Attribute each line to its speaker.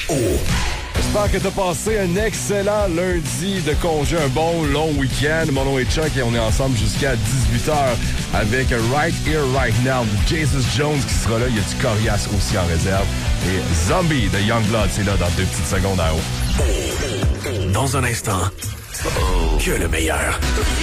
Speaker 1: J'espère que t'as passé un excellent lundi de congé, un bon long week-end. Mon nom est Chuck et on est ensemble jusqu'à 18h avec Right Here, Right Now de Jesus Jones qui sera là. Il y a du Corias aussi en réserve. Et Zombie de Youngblood, c'est là dans 2 petites secondes à haut.
Speaker 2: Dans un instant, que le meilleur.